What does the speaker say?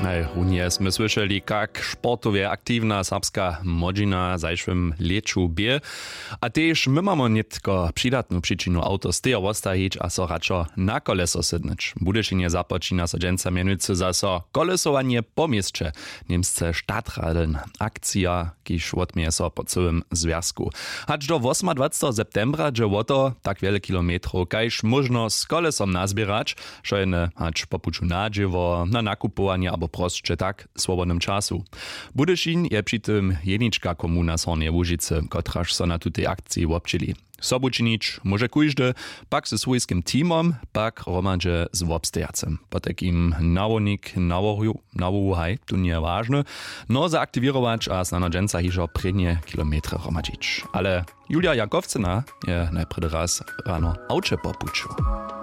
Runie sme słyszeli, jak sportowie aktywna serbska młodzina zajszłym leczu bie. A też my mamy nie tylko przydatną przyczynę auto steja ostahić, a so raczej na koleso sydnyć. Budyszynie zapoczyna so dżęca mianujcy za so kolesowanie po mieście. Niemsce Stadtradeln, akcja, kiż odmieje so po całym związku. Hacz do 28 septembra, że oto tak wiele kilometrów, kajż można z kolesom nazbierać, szojne hacz popuczu nadziewo, na nakupowanie albo prostsze tak swobodnym czasu. Budyszin je przy tym jedniczka komuna Hornie Łużyce, kotraż so na tutej akcji obczyli. Sobučinić może kujżdy, pak ze swojskim teamom, pak romadże z obstajacem. Po takim nawonik nawołuhaj, tu nie ważne, no zaaktywirować a znanodżęca hiżo prednie kilometry romadzić. Ale Julia Jakowcyna je najpredy raz rano aucze popuczył.